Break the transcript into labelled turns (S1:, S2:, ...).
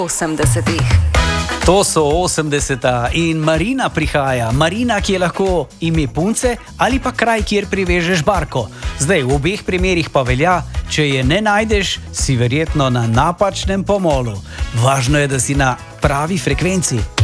S1: 80.
S2: To so 80. in Marina prihaja. Marina, ki je lahko ime punce ali pa kraj, kjer privežeš barko. Zdaj, v obeh primerih pa velja, če je ne najdeš, si verjetno na napačnem pomolu. Važno je, da si na pravi frekvenci.